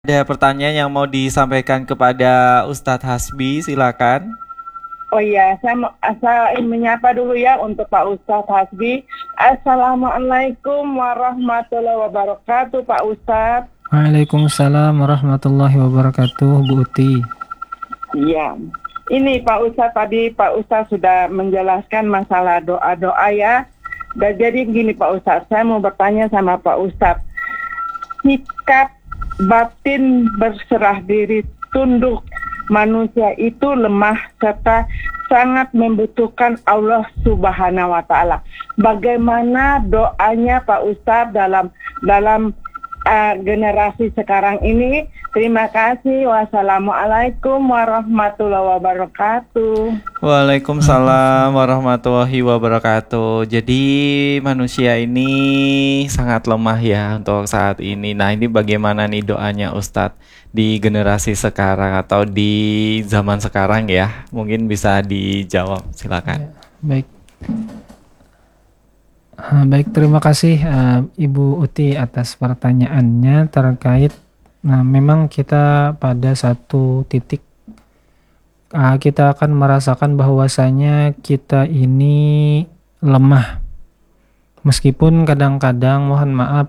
Ada pertanyaan yang mau disampaikan kepada Ustadz Hasbi, silakan. Oh iya, saya menyapa dulu ya untuk Pak Ustadz Hasbi. Assalamualaikum warahmatullahi wabarakatuh, Pak Ustadz. Waalaikumsalam warahmatullahi wabarakatuh, Bu Uti. Iya, ini Pak Ustadz, tadi Pak Ustadz sudah menjelaskan masalah doa-doa ya. Dan jadi gini Pak Ustadz, saya mau bertanya sama Pak Ustadz. Sikap batin berserah diri tunduk manusia itu lemah serta sangat membutuhkan Allah Subhanahu wa Ta'ala. Bagaimana doanya Pak Ustadz dalam generasi sekarang ini? Terima kasih. Wassalamualaikum warahmatullahi wabarakatuh. Waalaikumsalam warahmatullahi wabarakatuh. Jadi manusia ini sangat lemah ya untuk saat ini. Nah, ini bagaimana nih doanya Ustadz di generasi sekarang atau di zaman sekarang ya? Mungkin bisa dijawab, silakan. Baik. Baik, terima kasih Ibu Uti atas pertanyaannya terkait. Nah, memang kita pada satu titik kita akan merasakan bahwasanya kita ini lemah. Meskipun kadang-kadang, mohon maaf,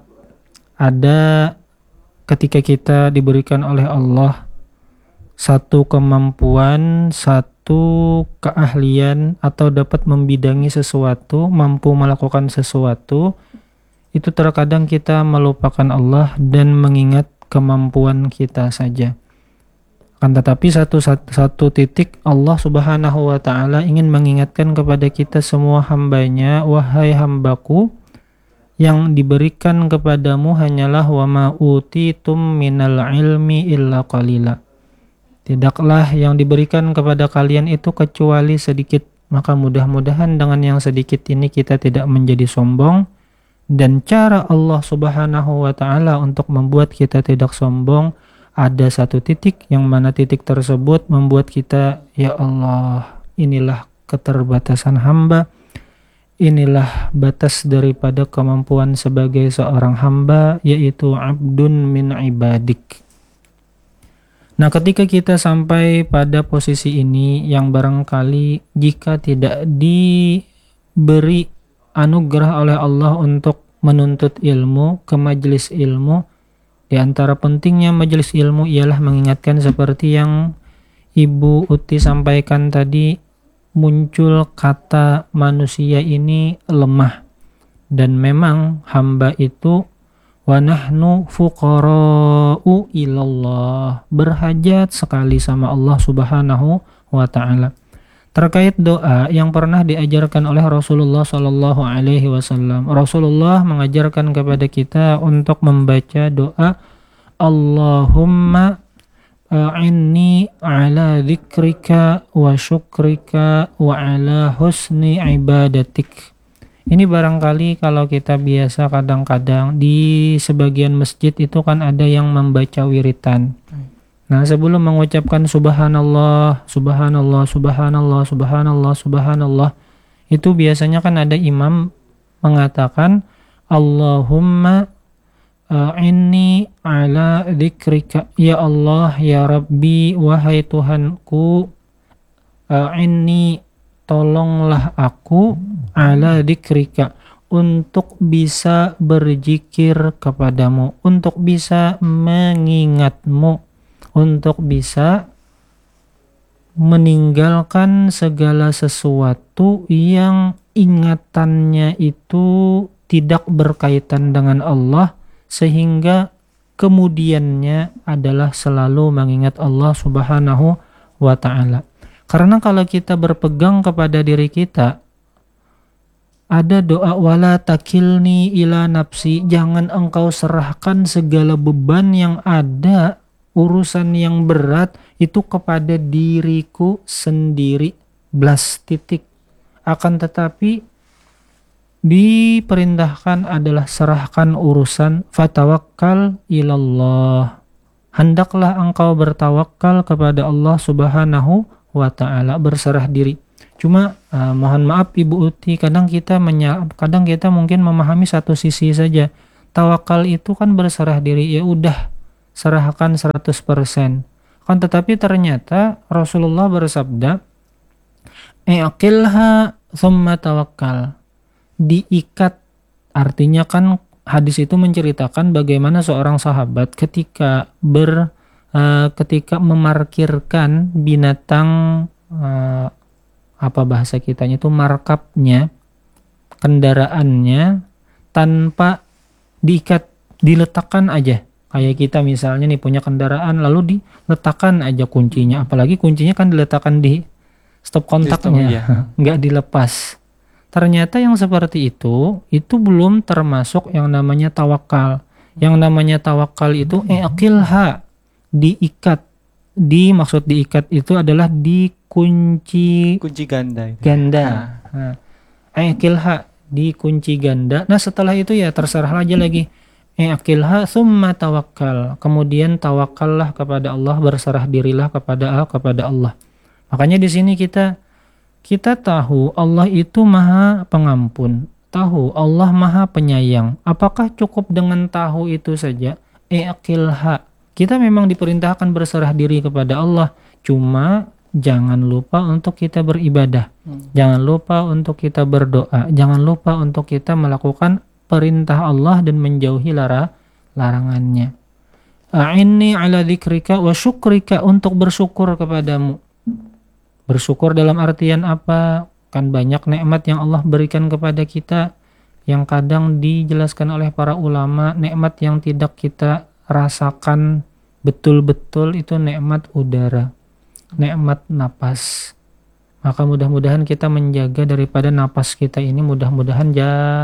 ada ketika kita diberikan oleh Allah satu kemampuan, satu keahlian atau dapat membidangi sesuatu, mampu melakukan sesuatu, itu terkadang kita melupakan Allah dan mengingat kemampuan kita saja. Akan tetapi satu titik Allah Subhanahu wa Ta'ala ingin mengingatkan kepada kita semua hambanya, wahai hambaku, yang diberikan kepadamu hanyalah wa ma utitum minal ilmi illa qalila. Tidaklah yang diberikan kepada kalian itu kecuali sedikit. Maka mudah-mudahan dengan yang sedikit ini kita tidak menjadi sombong. Dan cara Allah Subhanahu wa Ta'ala untuk membuat kita tidak sombong, ada satu titik yang mana titik tersebut membuat kita, ya Allah, inilah keterbatasan hamba, inilah batas daripada kemampuan sebagai seorang hamba, yaitu abdun min ibadik. Nah, ketika kita sampai pada posisi ini yang barangkali jika tidak diberi anugerah oleh Allah untuk menuntut ilmu ke majelis ilmu, di antara pentingnya majelis ilmu ialah mengingatkan seperti yang Ibu Uti sampaikan tadi, muncul kata manusia ini lemah. Dan memang hamba itu wa nahnu fuqara'u ilallah, berhajat sekali sama Allah Subhanahu wa Ta'ala. Terkait doa yang pernah diajarkan oleh Rasulullah Sallallahu Alaihi Wasallam, Rasulullah mengajarkan kepada kita untuk membaca doa Allahumma a'inni ala dzikrika wa syukrika wa ala husni ibadatik. Ini barangkali kalau kita biasa kadang-kadang di sebagian masjid itu kan ada yang membaca wiritan. Nah, sebelum mengucapkan subhanallah, subhanallah, subhanallah, subhanallah, subhanallah, itu biasanya kan ada imam mengatakan Allahumma inni ala dzikrika, ya Allah, ya Rabbi, wahai Tuhanku, inni, tolonglah aku, ala dzikrika, untuk bisa berzikir kepadamu, untuk bisa mengingatmu, untuk bisa meninggalkan segala sesuatu yang ingatannya itu tidak berkaitan dengan Allah, sehingga kemudiannya adalah selalu mengingat Allah Subhanahu wa Ta'ala. Karena kalau kita berpegang kepada diri kita, ada doa wala takilni ila nafsi, jangan engkau serahkan segala beban yang ada, urusan yang berat itu kepada diriku sendiri, blas titik. Akan tetapi diperintahkan adalah serahkan urusan, fatawakkal ilallah, hendaklah engkau bertawakal kepada Allah Subhanahu wa Ta'ala, berserah diri. Cuma mohon maaf Ibu Uti, kadang kita mungkin memahami satu sisi saja. Tawakal itu kan berserah diri, ya udah serahkan 100%. Kan tetapi ternyata Rasulullah bersabda, "Iqilha thumma tawakkal." Diikat, artinya kan hadis itu menceritakan bagaimana seorang sahabat ketika memarkirkan binatang, apa bahasa kitanya itu, markabnya, kendaraannya tanpa diikat, diletakkan aja. Kayak kita misalnya nih punya kendaraan lalu diletakkan aja kuncinya, apalagi kuncinya kan diletakkan di stop kontaknya, nggak dilepas. Ternyata yang seperti itu belum termasuk yang namanya tawakal. Yang namanya tawakal itu iqilha, diikat. Maksud diikat itu adalah dikunci Kunci ganda itu. ganda. Iqilha, dikunci ganda. Nah setelah itu ya terserah aja lagi. Iqilha summa tawakkal. Kemudian tawakallah kepada Allah, berserah dirilah kepada Allah. Makanya di sini kita tahu Allah itu Maha Pengampun, tahu Allah Maha Penyayang. Apakah cukup dengan tahu itu saja? Iqilha. Kita memang diperintahkan berserah diri kepada Allah, cuma jangan lupa untuk kita beribadah. Jangan lupa untuk kita berdoa. Jangan lupa untuk kita melakukan perintah Allah dan menjauhi larangannya. A'inni ala dzikrika wa syukrika, untuk bersyukur kepadamu. Bersyukur dalam artian apa? Kan banyak nikmat yang Allah berikan kepada kita yang kadang dijelaskan oleh para ulama, nikmat yang tidak kita rasakan betul-betul itu nikmat udara, nikmat napas. Maka mudah-mudahan kita menjaga daripada napas kita ini, mudah-mudahan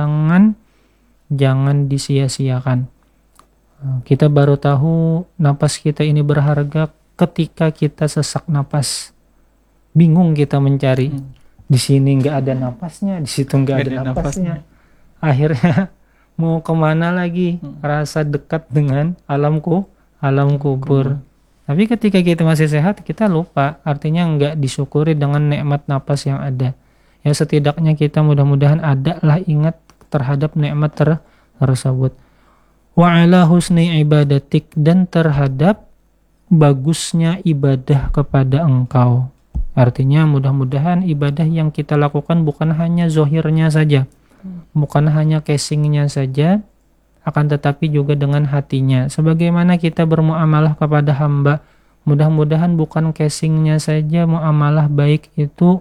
jangan disia-siakan. Kita baru tahu napas kita ini berharga ketika kita sesak napas. Bingung kita mencari. Di sini nggak ada napasnya, di situ nggak ada napasnya. Akhirnya mau kemana lagi? Rasa dekat dengan alam kubur. Tapi ketika kita masih sehat, kita lupa. Artinya nggak disyukuri dengan nikmat napas yang ada. Ya setidaknya kita mudah-mudahan adalah ingat terhadap nikmat tersebut. Wa ala husni ibadatik, dan terhadap bagusnya ibadah kepada engkau. Artinya mudah-mudahan ibadah yang kita lakukan bukan hanya zohirnya saja, bukan hanya casingnya saja, akan tetapi juga dengan hatinya. Sebagaimana kita bermuamalah kepada hamba, mudah-mudahan bukan casingnya saja muamalah baik itu,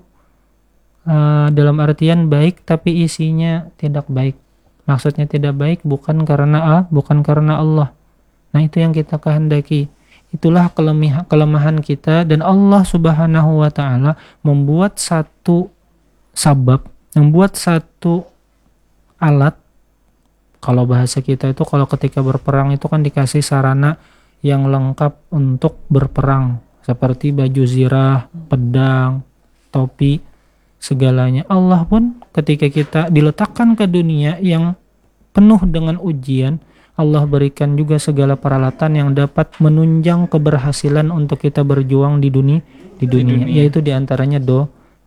dalam artian baik tapi isinya tidak baik. Maksudnya tidak baik bukan karena Allah. Nah itu yang kita kehendaki. Itulah kelemahan kita, dan Allah Subhanahu wa Ta'ala membuat satu sabab, membuat satu alat. Kalau bahasa kita itu, kalau ketika berperang itu kan dikasih sarana yang lengkap untuk berperang, seperti baju zirah, pedang, topi, segalanya. Allah pun ketika kita diletakkan ke dunia yang penuh dengan ujian, Allah berikan juga segala peralatan yang dapat menunjang keberhasilan untuk kita berjuang di dunia. Yaitu diantaranya doa.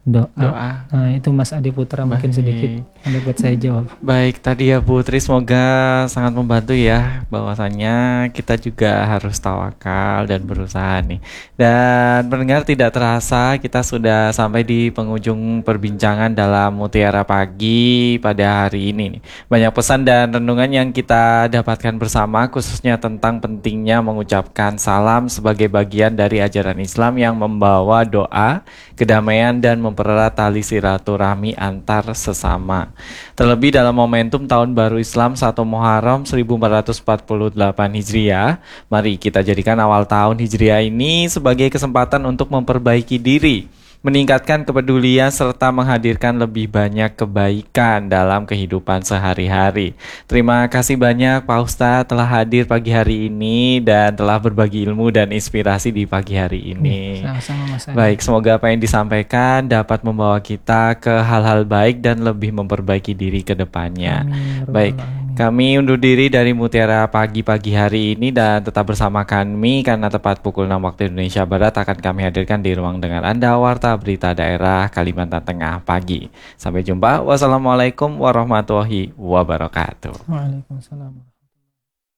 Nah itu Mas Adi Putra mungkin sedikit dapat saya jawab. Baik, tadi ya Putri, semoga sangat membantu ya, bahwasannya kita juga harus tawakal dan berusaha nih. Dan pendengar, tidak terasa kita sudah sampai di penghujung perbincangan dalam Mutiara Pagi pada hari ini nih. Banyak pesan dan renungan yang kita dapatkan bersama, khususnya tentang pentingnya mengucapkan salam sebagai bagian dari ajaran Islam yang membawa doa, kedamaian, dan mempererat tali silaturahmi antar sesama. Terlebih dalam momentum Tahun Baru Islam 1 Muharram 1448 Hijriah, mari kita jadikan awal tahun Hijriah ini sebagai kesempatan untuk memperbaiki diri, meningkatkan kepedulian, serta menghadirkan lebih banyak kebaikan dalam kehidupan sehari-hari. Terima kasih banyak Pak Ustadz telah hadir pagi hari ini dan telah berbagi ilmu dan inspirasi di pagi hari ini. Sama-sama Mas Adi. Baik, semoga apa yang disampaikan dapat membawa kita ke hal-hal baik dan lebih memperbaiki diri ke depannya. Baik, kami undur diri dari Mutiara Pagi hari ini, dan tetap bersama kami karena tepat pukul 6 waktu Indonesia Barat akan kami hadirkan di ruang dengar Anda Warta Berita Daerah Kalimantan Tengah pagi. Sampai jumpa. Wassalamualaikum warahmatullahi wabarakatuh. Waalaikumsalam.